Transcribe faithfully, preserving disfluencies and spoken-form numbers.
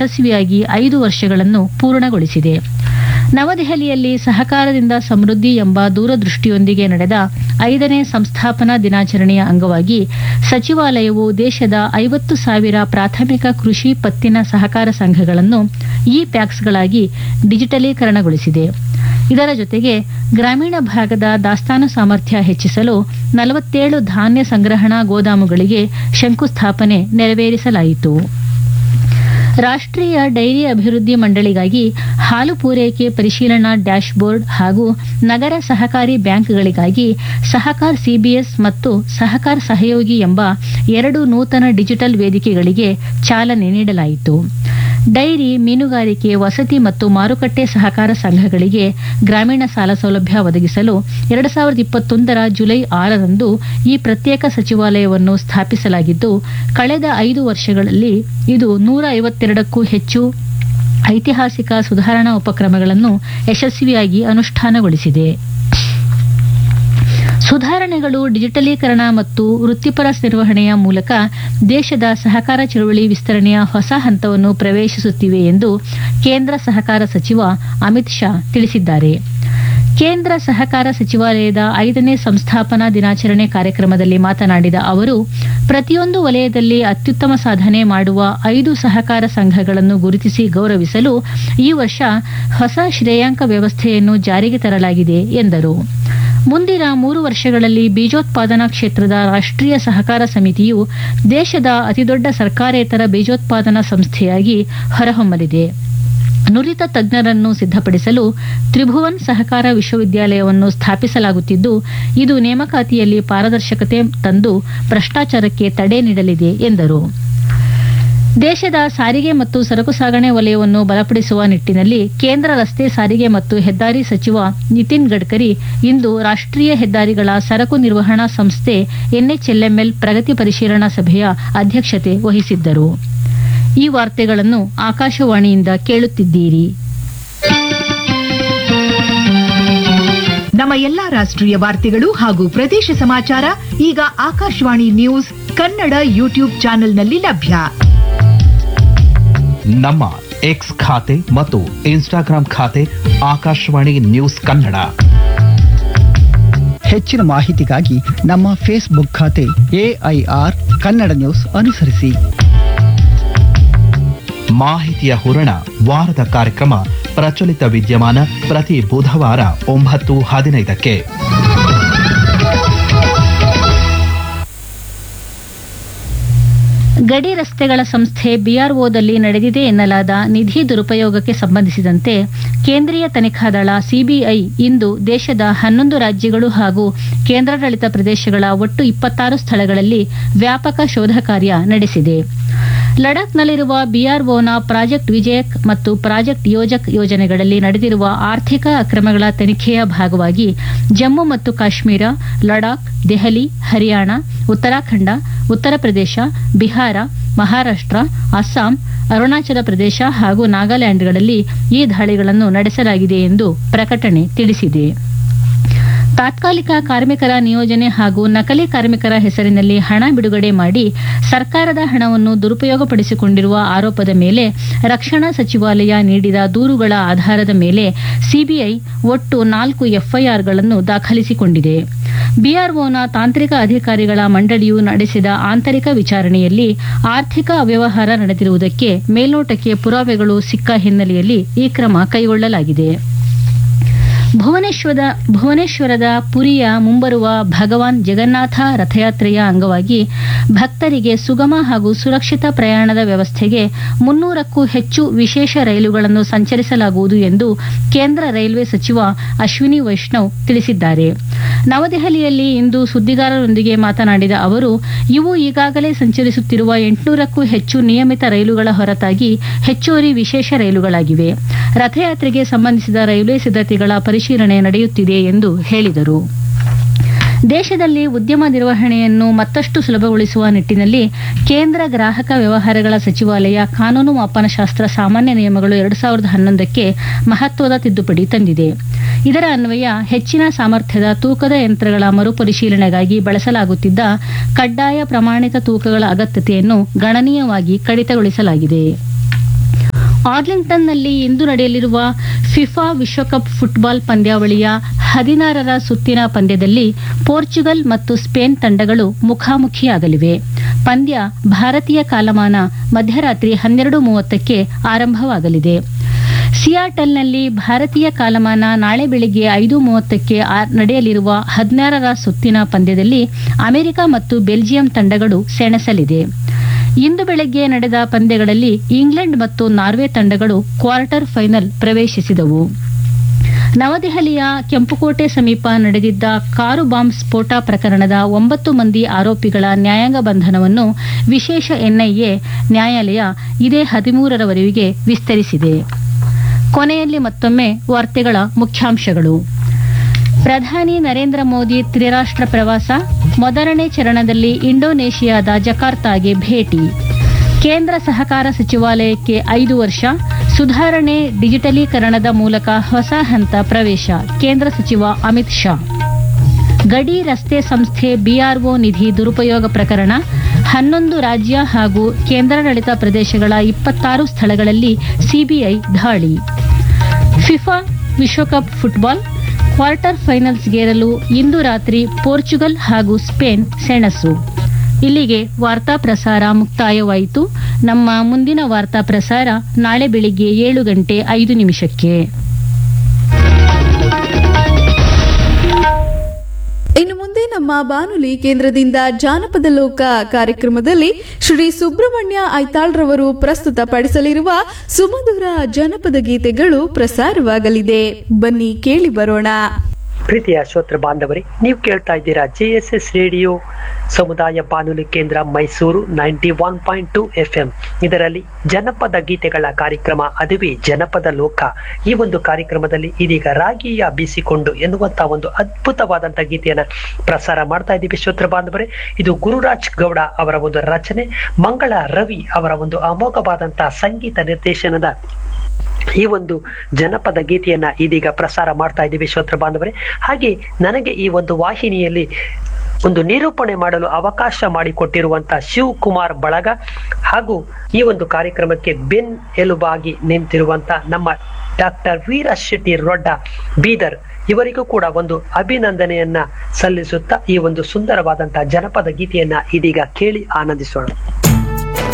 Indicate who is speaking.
Speaker 1: ಯಶಸ್ವಿಯಾಗಿ ಐದು ವರ್ಷಗಳನ್ನು ಪೂರ್ಣಗೊಳಿಸಿದೆ. ನವದೆಹಲಿಯಲ್ಲಿ ಸಹಕಾರದಿಂದ ಸಮೃದ್ಧಿ ಎಂಬ ದೂರದೃಷ್ಟಿಯೊಂದಿಗೆ ನಡೆದ ಐದನೇ ಸಂಸ್ಥಾಪನಾ ದಿನಾಚರಣೆಯ ಅಂಗವಾಗಿ ಸಚಿವಾಲಯವು ದೇಶದ ಐವತ್ತು ಸಾವಿರ ಪ್ರಾಥಮಿಕ ಕೃಷಿ ಪತ್ತಿನ ಸಹಕಾರ ಸಂಘಗಳನ್ನು ಇ ಪ್ಯಾಕ್ಸ್ಗಳಾಗಿ ಡಿಜಿಟಲೀಕರಣಗೊಳಿಸಿದೆ. ಇದರ ಜೊತೆಗೆ ಗ್ರಾಮೀಣ ಭಾಗದ ದಾಸ್ತಾನು ಸಾಮರ್ಥ್ಯ ಹೆಚ್ಚಿಸಲು ನಲವತ್ತೇಳು ಧಾನ್ಯ ಸಂಗ್ರಹಣಾ ಗೋದಾಮುಗಳಿಗೆ ಶಂಕುಸ್ಥಾಪನೆ ನೆರವೇರಿಸಲಾಯಿತು. ರಾಷ್ಟ್ರೀಯ ಡೈರಿ ಅಭಿವೃದ್ಧಿ ಮಂಡಳಿಗಾಗಿ ಹಾಲು ಪೂರೈಕೆ ಪರಿಶೀಲನಾ ಡ್ಯಾಶ್ ಬೋರ್ಡ್ ಹಾಗೂ ನಗರ ಸಹಕಾರಿ ಬ್ಯಾಂಕ್ಗಳಿಗಾಗಿ ಸಹಕಾರ್ ಸಿಬಿಎಸ್ ಮತ್ತು ಸಹಕಾರ್ ಸಹಯೋಗಿ ಎಂಬ ಎರಡು ನೂತನ ಡಿಜಿಟಲ್ ವೇದಿಕೆಗಳಿಗೆ ಚಾಲನೆ ನೀಡಲಾಯಿತು. ಡೈರಿ, ಮೀನುಗಾರಿಕೆ, ವಸತಿ ಮತ್ತು ಮಾರುಕಟ್ಟೆ ಸಹಕಾರ ಸಂಘಗಳಿಗೆ ಗ್ರಾಮೀಣ ಸಾಲ ಸೌಲಭ್ಯ ಒದಗಿಸಲು ಎರಡು ಸಾವಿರದ ಇಪ್ಪತ್ತೊಂದರ ಜುಲೈ ಆರರಂದು ಈ ಪ್ರತ್ಯೇಕ ಸಚಿವಾಲಯವನ್ನು ಸ್ಥಾಪಿಸಲಾಗಿದ್ದು, ಕಳೆದ ಐದು ವರ್ಷಗಳಲ್ಲಿ ಇದು ನೂರ ಐವತ್ತೆರಡಕ್ಕೂ ಹೆಚ್ಚು ಐತಿಹಾಸಿಕ ಸುಧಾರಣಾ ಉಪಕ್ರಮಗಳನ್ನು ಯಶಸ್ವಿಯಾಗಿ ಅನುಷ್ಠಾನಗೊಳಿಸಿದೆ. ಸುಧಾರಣೆಗಳು, ಡಿಜಿಟಲೀಕರಣ ಮತ್ತು ವೃತ್ತಿಪರ ನಿರ್ವಹಣೆಯ ಮೂಲಕ ದೇಶದ ಸಹಕಾರ ಚಳವಳಿ ವಿಸ್ತರಣೆಯ ಹೊಸ ಹಂತವನ್ನು ಪ್ರವೇಶಿಸುತ್ತಿವೆ ಎಂದು ಕೇಂದ್ರ ಸಹಕಾರ ಸಚಿವ ಅಮಿತ್ ಶಾ ತಿಳಿಸಿದ್ದಾರೆ. ಕೇಂದ್ರ ಸಹಕಾರ ಸಚಿವಾಲಯದ ಐದನೇ ಸಂಸ್ಥಾಪನಾ ದಿನಾಚರಣೆ ಕಾರ್ಯಕ್ರಮದಲ್ಲಿ ಮಾತನಾಡಿದ ಅವರು, ಪ್ರತಿಯೊಂದು ವಲಯದಲ್ಲಿ ಅತ್ಯುತ್ತಮ ಸಾಧನೆ ಮಾಡುವ ಐದು ಸಹಕಾರ ಸಂಘಗಳನ್ನು ಗುರುತಿಸಿ ಗೌರವಿಸಲು ಈ ವರ್ಷ ಹೊಸ ಶ್ರೇಯಾಂಕ ವ್ಯವಸ್ಥೆಯನ್ನು ಜಾರಿಗೆ ತರಲಾಗಿದೆ ಎಂದರು. ಮುಂದಿನ ಮೂರು ವರ್ಷಗಳಲ್ಲಿ ಬೀಜೋತ್ಪಾದನಾ ಕ್ಷೇತ್ರದ ರಾಷ್ಟ್ರೀಯ ಸಹಕಾರ ಸಮಿತಿಯು ದೇಶದ ಅತಿದೊಡ್ಡ ಸರ್ಕಾರೇತರ ಬೀಜೋತ್ಪಾದನಾ ಸಂಸ್ಥೆಯಾಗಿ ಹೊರಹೊಮ್ಮಲಿದೆ. ನುರಿತ ತಜ್ಞರನ್ನು ಸಿದ್ಧಪಡಿಸಲು ತ್ರಿಭುವನ್ ಸಹಕಾರ ವಿಶ್ವವಿದ್ಯಾಲಯವನ್ನು ಸ್ಥಾಪಿಸಲಾಗುತ್ತಿದ್ದು, ಇದು ನೇಮಕಾತಿಯಲ್ಲಿ ಪಾರದರ್ಶಕತೆ ತಂದು ಭ್ರಷ್ಟಾಚಾರಕ್ಕೆ ತಡೆ ನೀಡಲಿದೆ ಎಂದರು. ದೇಶದ ಸಾರಿಗೆ ಮತ್ತು ಸರಕು ಸಾಗಣೆ ವಲಯವನ್ನು ಬಲಪಡಿಸುವ ನಿಟ್ಟಿನಲ್ಲಿ ಕೇಂದ್ರ ರಸ್ತೆ ಸಾರಿಗೆ ಮತ್ತು ಹೆದ್ದಾರಿ ಸಚಿವ ನಿತಿನ್ ಗಡ್ಕರಿ ಇಂದು ರಾಷ್ಟ್ರೀಯ ಹೆದ್ದಾರಿಗಳ ಸರಕು ನಿರ್ವಹಣಾ ಸಂಸ್ಥೆ ಎನ್ಎಚ್ಎಲ್ಎಂಎಲ್ ಪ್ರಗತಿ ಪರಿಶೀಲನಾ ಸಭೆಯ ಅಧ್ಯಕ್ಷತೆ ವಹಿಸಿದ್ದರು. ಈ ವಾರ್ತೆಗಳನ್ನು ಆಕಾಶವಾಣಿಯಿಂದ ಕೇಳುತ್ತಿದ್ದೀರಿ.
Speaker 2: ನಮ್ಮ ಎಲ್ಲಾ ರಾಷ್ಟ್ರೀಯ ವಾರ್ತೆಗಳು ಹಾಗೂ ಪ್ರದೇಶ ಸಮಾಚಾರ ಈಗ ಆಕಾಶವಾಣಿ ನ್ಯೂಸ್ ಕನ್ನಡ ಯೂಟ್ಯೂಬ್ ಚಾನೆಲ್ನಲ್ಲಿ ಲಭ್ಯ.
Speaker 3: ನಮ್ಮ ಎಕ್ಸ್ ಖಾತೆ ಮತ್ತು ಇನ್ಸ್ಟಾಗ್ರಾಂ ಖಾತೆ ಆಕಾಶವಾಣಿ ನ್ಯೂಸ್ ಕನ್ನಡ.
Speaker 4: ಹೆಚ್ಚಿನ ಮಾಹಿತಿಗಾಗಿ ನಮ್ಮ ಫೇಸ್ಬುಕ್ ಖಾತೆ ಎಐಆರ್ ಕನ್ನಡ ನ್ಯೂಸ್ ಅನುಸರಿಸಿ.
Speaker 3: ಮಾಹಿತಿಯ ಹೂರಣ ವಾರದ ಕಾರ್ಯಕ್ರಮ ಪ್ರಚಲಿತ ವಿದ್ಯಮಾನ ಪ್ರತಿ ಬುಧವಾರ ಒಂಬತ್ತು ಹದಿನೈದಕ್ಕೆ.
Speaker 1: ಗಡಿ ರಸ್ತೆಗಳ ಸಂಸ್ಥೆ ಬಿಆರ್ಒದಲ್ಲಿ ನಡೆದಿದೆ ಎನ್ನಲಾದ ನಿಧಿ ದುರುಪಯೋಗಕ್ಕೆ ಸಂಬಂಧಿಸಿದಂತೆ ಕೇಂದ್ರೀಯ ತನಿಖಾ ದಳ ಸಿಬಿಐ ಇಂದು ದೇಶದ ಹನ್ನೊಂದು ರಾಜ್ಯಗಳು ಹಾಗೂ ಕೇಂದ್ರಾಡಳಿತ ಪ್ರದೇಶಗಳ ಒಟ್ಟು ಇಪ್ಪತ್ತಾರು ಸ್ಥಳಗಳಲ್ಲಿ ವ್ಯಾಪಕ ಶೋಧ ಕಾರ್ಯ ನಡೆಸಿದೆ. ಲಡಾಖ್ನಲ್ಲಿರುವ ಬಿಆರ್ಒನ ಪ್ರಾಜೆಕ್ಟ್ ವಿಜಯಕ್ ಮತ್ತು ಪ್ರಾಜೆಕ್ಟ್ ಯೋಜಕ್ ಯೋಜನೆಗಳಲ್ಲಿ ನಡೆದಿರುವ ಆರ್ಥಿಕ ಅಕ್ರಮಗಳ ತನಿಖೆಯ ಭಾಗವಾಗಿ ಜಮ್ಮು ಮತ್ತು ಕಾಶ್ಮೀರ, ಲಡಾಖ್, ದೆಹಲಿ, ಹರಿಯಾಣ, ಉತ್ತರಾಖಂಡ, ಉತ್ತರ ಪ್ರದೇಶ, ಬಿಹಾರ, ಮಹಾರಾಷ್ಟ್ರ, ಅಸ್ಸಾಂ, ಅರುಣಾಚಲ ಪ್ರದೇಶ ಹಾಗೂ ನಾಗಾಲ್ಯಾಂಡ್ಗಳಲ್ಲಿ ಈ ದಾಳಿಗಳನ್ನು ನಡೆಸಲಾಗಿದೆ ಎಂದು ಪ್ರಕಟಣೆ ತಿಳಿಸಿದೆ. ತಾತ್ಕಾಲಿಕ ಕಾರ್ಮಿಕರ ನಿಯೋಜನೆ ಹಾಗೂ ನಕಲಿ ಕಾರ್ಮಿಕರ ಹೆಸರಿನಲ್ಲಿ ಹಣ ಬಿಡುಗಡೆ ಮಾಡಿ ಸರ್ಕಾರದ ಹಣವನ್ನು ದುರುಪಯೋಗಪಡಿಸಿಕೊಂಡಿರುವ ಆರೋಪದ ಮೇಲೆ ರಕ್ಷಣಾ ಸಚಿವಾಲಯ ನೀಡಿದ ದೂರುಗಳ ಆಧಾರದ ಮೇಲೆ ಸಿಬಿಐ ಒಟ್ಟು ನಾಲ್ಕು ಎಫ್ಐಆರ್ಗಳನ್ನು ದಾಖಲಿಸಿಕೊಂಡಿದೆ. ಬಿಆರ್ಒನ ತಾಂತ್ರಿಕ ಅಧಿಕಾರಿಗಳ ಮಂಡಳಿಯು ನಡೆಸಿದ ಆಂತರಿಕ ವಿಚಾರಣೆಯಲ್ಲಿ ಆರ್ಥಿಕ ಅವ್ಯವಹಾರ ನಡೆದಿರುವುದಕ್ಕೆ ಮೇಲ್ನೋಟಕ್ಕೆ ಪುರಾವೆಗಳು ಸಿಕ್ಕ ಹಿನ್ನೆಲೆಯಲ್ಲಿ ಈ ಕ್ರಮ ಕೈಗೊಳ್ಳಲಾಗಿದೆ. ಭುವನೇಶ್ವರದ ಭುವನೇಶ್ವರದ ಪುರಿಯ ಮುಂಬರುವ ಭಗವಾನ್ ಜಗನ್ನಾಥ ರಥಯಾತ್ರೆಯ ಅಂಗವಾಗಿ ಭಕ್ತರಿಗೆ ಸುಗಮ ಹಾಗೂ ಸುರಕ್ಷಿತ ಪ್ರಯಾಣದ ವ್ಯವಸ್ಥೆಗೆ ಮುನ್ನೂರಕ್ಕೂ ಹೆಚ್ಚು ವಿಶೇಷ ರೈಲುಗಳನ್ನು ಸಂಚರಿಸಲಾಗುವುದು ಎಂದು ಕೇಂದ್ರ ರೈಲ್ವೆ ಸಚಿವ ಅಶ್ವಿನಿ ವೈಷ್ಣವ್ ತಿಳಿಸಿದ್ದಾರೆ. ನವದೆಹಲಿಯಲ್ಲಿ ಇಂದು ಸುದ್ದಿಗಾರರೊಂದಿಗೆ ಮಾತನಾಡಿದ ಅವರು, ಇವು ಈಗಾಗಲೇ ಸಂಚರಿಸುತ್ತಿರುವ ಎಂಟುನೂರಕ್ಕೂ ಹೆಚ್ಚು ನಿಯಮಿತ ರೈಲುಗಳ ಹೊರತಾಗಿ ಹೆಚ್ಚುವರಿ ವಿಶೇಷ ರೈಲುಗಳಾಗಿವೆ. ರಥಯಾತ್ರೆಗೆ ಸಂಬಂಧಿಸಿದ ರೈಲ್ವೆ ಸಿದ್ಧತೆಗಳ ಪರಿಶೀಲನೆ ನಡೆಯುತ್ತಿದೆ ಎಂದು ಹೇಳಿದರು. ದೇಶದಲ್ಲಿ ಉದ್ಯಮ ನಿರ್ವಹಣೆಯನ್ನು ಮತ್ತಷ್ಟು ಸುಲಭಗೊಳಿಸುವ ನಿಟ್ಟಿನಲ್ಲಿ ಕೇಂದ್ರ ಗ್ರಾಹಕ ವ್ಯವಹಾರಗಳ ಸಚಿವಾಲಯ ಕಾನೂನು ಮಾಪನಶಾಸ್ತ್ರ ಸಾಮಾನ್ಯ ನಿಯಮಗಳು ಎರಡು ಸಾವಿರದ ಹನ್ನೊಂದಕ್ಕೆ ಮಹತ್ವದ ತಿದ್ದುಪಡಿ ತಂದಿದೆ. ಇದರ ಅನ್ವಯ ಹೆಚ್ಚಿನ ಸಾಮರ್ಥ್ಯದ ತೂಕದ ಯಂತ್ರಗಳ ಮರುಪರಿಶೀಲನೆಗಾಗಿ ಬಳಸಲಾಗುತ್ತಿದ್ದ ಕಡ್ಡಾಯ ಪ್ರಮಾಣಿತ ತೂಕಗಳ ಅಗತ್ಯತೆಯನ್ನು ಗಣನೀಯವಾಗಿ ಕಡಿತಗೊಳಿಸಲಾಗಿದೆ. ಆರ್ಲಿಂಗ್ಟನ್ನಲ್ಲಿ ಇಂದು ನಡೆಯಲಿರುವ ಫಿಫಾ ವಿಶ್ವಕಪ್ ಫುಟ್ಬಾಲ್ ಪಂದ್ಯಾವಳಿಯ ಹದಿನಾರರ ಸುತ್ತಿನ ಪಂದ್ಯದಲ್ಲಿ ಪೋರ್ಚುಗಲ್ ಮತ್ತು ಸ್ಪೇನ್ ತಂಡಗಳು ಮುಖಾಮುಖಿಯಾಗಲಿವೆ. ಪಂದ್ಯ ಭಾರತೀಯ ಕಾಲಮಾನ ಮಧ್ಯರಾತ್ರಿ ಹನ್ನೆರಡು ಮೂವತ್ತಕ್ಕೆ ಆರಂಭವಾಗಲಿದೆ. ಸಿಯಾಟಲ್ನಲ್ಲಿ ಭಾರತೀಯ ಕಾಲಮಾನ ನಾಳೆ ಬೆಳಿಗ್ಗೆ ಐದು ಮೂವತ್ತಕ್ಕೆ ನಡೆಯಲಿರುವ ಹದಿನಾರರ ಸುತ್ತಿನ ಪಂದ್ಯದಲ್ಲಿ ಅಮೆರಿಕ ಮತ್ತು ಬೆಲ್ಜಿಯಂ ತಂಡಗಳು ಸೆಣಸಲಿದೆ. ಇಂದು ಬೆಳಗ್ಗೆ ನಡೆದ ಪಂದ್ಯಗಳಲ್ಲಿ ಇಂಗ್ಲೆಂಡ್ ಮತ್ತು ನಾರ್ವೆ ತಂಡಗಳು ಕ್ವಾರ್ಟರ್ ಫೈನಲ್ ಪ್ರವೇಶಿಸಿದವು. ನವದೆಹಲಿಯ ಕೆಂಪುಕೋಟೆ ಸಮೀಪ ನಡೆದಿದ್ದ ಕಾರು ಬಾಂಬ್ ಸ್ಫೋಟ ಪ್ರಕರಣದ ಒಂಬತ್ತು ಮಂದಿ ಆರೋಪಿಗಳ ನ್ಯಾಯಾಂಗ ಬಂಧನವನ್ನು ವಿಶೇಷ ಎನ್ಐಎ ನ್ಯಾಯಾಲಯ ಇದೇ ಹದಿಮೂರರವರೆಗೆ ವಿಸ್ತರಿಸಿದೆ. ಕೊನೆಯಲ್ಲಿ ಮತ್ತೊಮ್ಮೆ ವಾರ್ತೆಗಳ ಮುಖ್ಯಾಂಶಗಳು. ಪ್ರಧಾನಿ ನರೇಂದ್ರ ಮೋದಿ ತ್ರಿರಾಷ್ಟ್ರ ಪ್ರವಾಸ, ಮೊದಲನೇ ಚರಣದಲ್ಲಿ ಇಂಡೋನೇಷಿಯಾದ ಜಕಾರ್ತಾಗೆ ಭೇಟಿ. ಕೇಂದ್ರ ಸಹಕಾರ ಸಚಿವಾಲಯಕ್ಕೆ ಐದು ವರ್ಷ, ಸುಧಾರಣೆ ಡಿಜಿಟಲೀಕರಣದ ಮೂಲಕ ಹೊಸ ಹಂತ ಪ್ರವೇಶ, ಕೇಂದ್ರ ಸಚಿವ ಅಮಿತ್ ಶಾ. ಗಡಿ ರಸ್ತೆ ಸಂಸ್ಥೆ ಬಿಆರ್ಒ ನಿಧಿ ದುರುಪಯೋಗ ಪ್ರಕರಣ, ಹನ್ನೊಂದು ರಾಜ್ಯ ಹಾಗೂ ಕೇಂದ್ರಾಡಳಿತ ಪ್ರದೇಶಗಳ ಇಪ್ಪತ್ತಾರು ಸ್ಥಳಗಳಲ್ಲಿ ಸಿಬಿಐ ದಾಳಿ. ಫಿಫಾ ವಿಶ್ವಕಪ್ ಫುಟ್ಬಾಲ್ ಕ್ವಾರ್ಟರ್ ಫೈನಲ್ಸ್ಗೇರಲು ಇಂದು ರಾತ್ರಿ ಪೋರ್ಚುಗಲ್ ಹಾಗೂ ಸ್ಪೇನ್ ಸೆಣಸು. ಇಲ್ಲಿಗೆ ವಾರ್ತಾ ಪ್ರಸಾರ ಮುಕ್ತಾಯವಾಯಿತು. ನಮ್ಮ ಮುಂದಿನ ವಾರ್ತಾ ಪ್ರಸಾರ ನಾಳೆ ಬೆಳಿಗ್ಗೆ ಏಳು ಗಂಟೆ ಐದು ನಿಮಿಷಕ್ಕೆ.
Speaker 5: ಇನ್ನು ಮುಂದೆ ನಮ್ಮ ಬಾನುಲಿ ಕೇಂದ್ರದಿಂದ ಜಾನಪದ ಲೋಕ ಕಾರ್ಯಕ್ರಮದಲ್ಲಿ ಶ್ರೀ ಸುಬ್ರಹ್ಮಣ್ಯ ಐತಾಳ್ರವರು ಪ್ರಸ್ತುತಪಡಿಸಲಿರುವ ಸುಮಧುರ ಜನಪದ ಗೀತೆಗಳು ಪ್ರಸಾರವಾಗಲಿದೆ. ಬನ್ನಿ ಕೇಳಿ ಬರೋಣ.
Speaker 6: ಪ್ರೀತಿಯ ಶ್ರೋತೃ ಬಾಂಧವರೇ, ನೀವು ಕೇಳ್ತಾ ಇದ್ದೀರಾ ಜೆಎಸ್ಎಸ್ ರೇಡಿಯೋ ಸಮುದಾಯ ಬಾನುಲಿ ಕೇಂದ್ರ Mysuru ninety one point two F M. ಇದರಲ್ಲಿ ಜನಪದ ಗೀತೆಗಳ ಕಾರ್ಯಕ್ರಮ, ಅದುವೇ ಜನಪದ ಲೋಕ. ಈ ಒಂದು ಕಾರ್ಯಕ್ರಮದಲ್ಲಿ ಇದೀಗ ರಾಗಿಯ ಬೀಸಿಕೊಂಡು ಎನ್ನುವಂತಹ ಒಂದು ಅದ್ಭುತವಾದಂತಹ ಗೀತೆಯನ್ನ ಪ್ರಸಾರ ಮಾಡ್ತಾ ಇದ್ದೀವಿ ಶ್ರೋತೃ ಬಾಂಧವರೇ. ಇದು ಗುರುರಾಜ್ ಗೌಡ ಅವರ ಒಂದು ರಚನೆ, ಮಂಗಳ ರವಿ ಅವರ ಒಂದು ಅಮೋಘವಾದಂತಹ ಸಂಗೀತ ನಿರ್ದೇಶನದ ಈ ಒಂದು ಜನಪದ ಗೀತೆಯನ್ನ ಇದೀಗ ಪ್ರಸಾರ ಮಾಡ್ತಾ ಇದ್ದೀವಿ ಶ್ರೋತೃ ಬಾಂಧವರೇ. ಹಾಗೆ ನನಗೆ ಈ ಒಂದು ವಾಹಿನಿಯಲ್ಲಿ ಒಂದು ನಿರೂಪಣೆ ಮಾಡಲು ಅವಕಾಶ ಮಾಡಿಕೊಟ್ಟಿರುವಂತಹ ಶಿವಕುಮಾರ್ ಬಳಗ ಹಾಗೂ ಈ ಒಂದು ಕಾರ್ಯಕ್ರಮಕ್ಕೆ ಬೆನ್ ಎಲುಬಾಗಿ ನಿಂತಿರುವಂತಹ ನಮ್ಮ ಡಾಕ್ಟರ್ ವೀರ ಶೆಟ್ಟಿ ರೊಡ್ಡ ಬೀದರ್, ಇವರಿಗೂ ಕೂಡ ಒಂದು ಅಭಿನಂದನೆಯನ್ನ ಸಲ್ಲಿಸುತ್ತಾ ಈ ಒಂದು ಸುಂದರವಾದಂತಹ ಜನಪದ ಗೀತೆಯನ್ನ ಇದೀಗ ಕೇಳಿ ಆನಂದಿಸೋಣ.